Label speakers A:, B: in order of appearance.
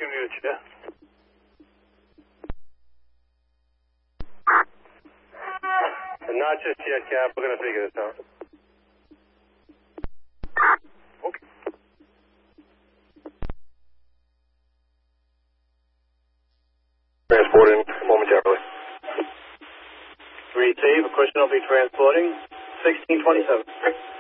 A: commute, yeah? Not just yet, Cap. We're going to figure this out. Okay. Transporting momentarily.
B: 3T, the question will be transporting 1627.